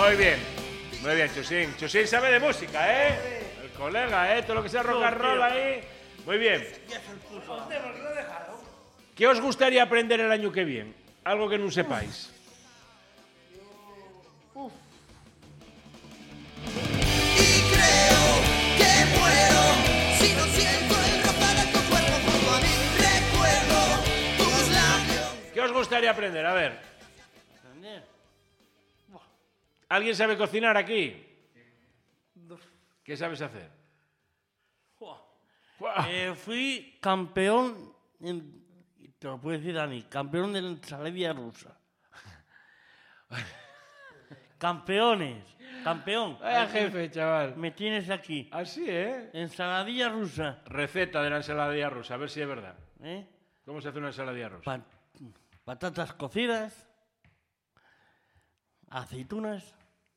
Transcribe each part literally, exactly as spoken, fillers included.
Muy bien. Muy bien, Chusín. Chusín sabe de música, ¿eh? El colega, ¿eh? Todo lo que sea rock and roll ahí. Muy bien. ¿Qué os gustaría aprender el año que viene? Algo que no sepáis. Uf. Y creo que muero si no siento el ropa de tu cuerpo junto a mí. Recuerdo tus labios. ¿Qué os gustaría aprender? A ver. ¿Alguien sabe cocinar aquí? ¿Qué sabes hacer? Eh, fui campeón, en, te lo puedo decir Dani, campeón de la ensaladilla rusa. Campeones, campeón. Vaya jefe, chaval. Me tienes aquí. Así, ¿eh? Ensaladilla rusa. Receta de la ensaladilla rusa, a ver si es verdad. ¿Eh? ¿Cómo se hace una ensaladilla rusa? Pa patatas cocidas, aceitunas,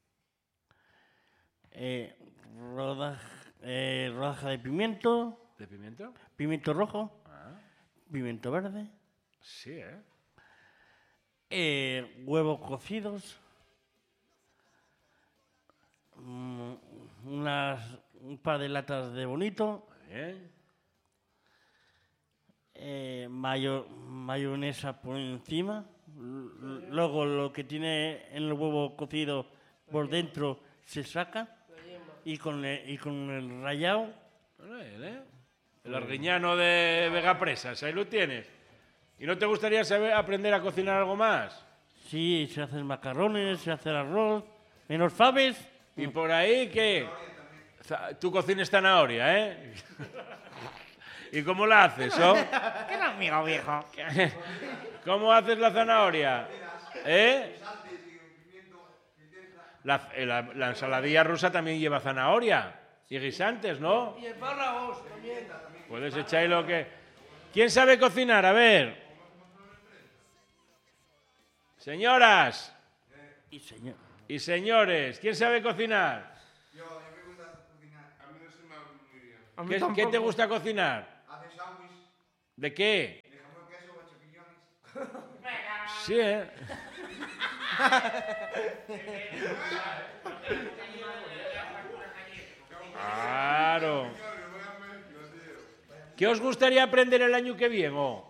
eh, rodaja, eh, rodaja de pimiento. ¿De pimiento? Pimiento rojo. Ah. Pimiento verde. Sí, ¿eh? eh huevos cocidos. Mm, unas, un par de latas de bonito. Bien. Eh, mayo, mayonesa por encima. L luego lo que tiene en el huevo cocido por dentro se saca. Y con el, y con el rallado. ¿Eh? El arguiñano de Vegapresas, ahí lo tienes. ¿Y no te gustaría saber aprender a cocinar algo más? Sí, se hacen macarrones, se hace arroz, menos faves. ¿Y por ahí qué? Tú cocinas zanahoria, ¿eh? ¿Y cómo la haces, oh? ¿Qué es amigo viejo? ¿Cómo haces la zanahoria? ¿Eh? La, la, la ensaladilla rusa también lleva zanahoria y guisantes, ¿no? Y espárragos también. Puedes echar lo que... ¿Quién sabe cocinar? A ver. Señoras. Y, señor. y señores, ¿quién sabe cocinar? Yo, a mí me gusta cocinar. A mí no se me da muy bien. A mí ¿Qué, tampoco. ¿Qué te gusta cocinar? Hace sándwich, ¿De qué? de jamón, queso o champiñones. Sí, ¿eh? Claro. ¿Qué os gustaría aprender el año que viene? Oh?